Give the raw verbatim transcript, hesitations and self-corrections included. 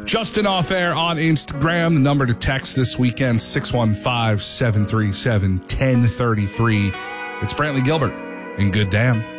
Justin Off Air on Instagram. The number to text this weekend, six one five, seven three seven, one zero three three. It's Brantley Gilbert and Good Damn.